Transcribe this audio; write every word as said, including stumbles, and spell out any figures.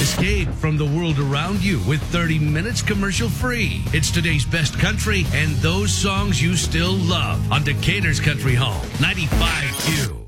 Escape from the world around you with thirty minutes commercial free. It's today's best country and those songs you still love on Decatur's Country Home, ninety-five Q.